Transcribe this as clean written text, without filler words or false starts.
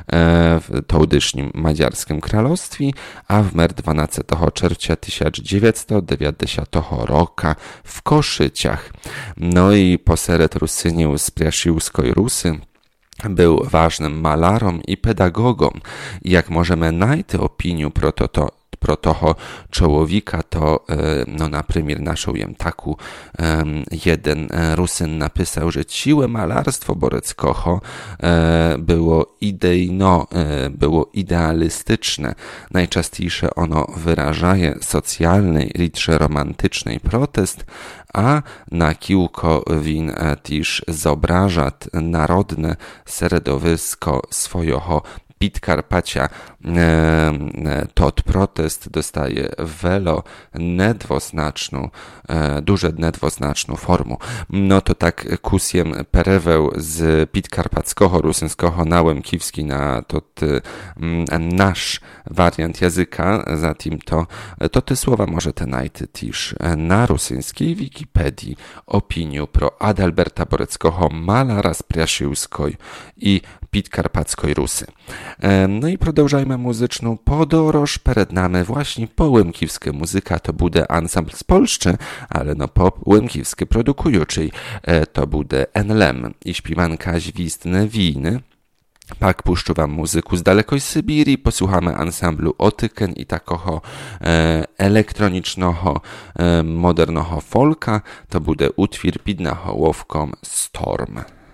w toudyšnjim Maďarskim kraloství a v mer 12. červca 1990 roka v Košyciach. No i poseret Rusynił z Priasiłskoj Rusy był ważnym malarom i pedagogom. Jak możemy najti opiniu pro toho człowieka, to na przykład naszą taku jeden Rusyn napisał, że siłę malarstwo Boreckoho było idejno, było idealistyczne. Najczęściejsze ono wyrażaje socjalny, liczę romantyczny protest, a na kilko win też zobraża narodne środowisko swojego Підкарпаття. Tot protest dostaje дуже недвозначну форму. No to tak kusiem pereweł z Підкарпатського rusyńskiego na łemkiwski na nasz wariant języka, zatem to te słowa możecie znajти też na rusyńskiej Wikipedii opiniu pro Adalberta Boreckiego, malara z Priasiłskoj i Підкарпатської Rusy. No i продовжajmy muzyczną podróż. Przed nami właśnie po-łemkiwskie muzyka. To będzie ansambl z Polszczy, ale po-łemkiwskie produkujący. To będzie NLM i śpiewanka Gwistne Winy. Pak puszczę wam muzyku z dalekoj Sybirii, posłuchamy ansamblu Otyken i takiego elektronicznego, modernego folka. To będzie utwór pod nahałowką Storm.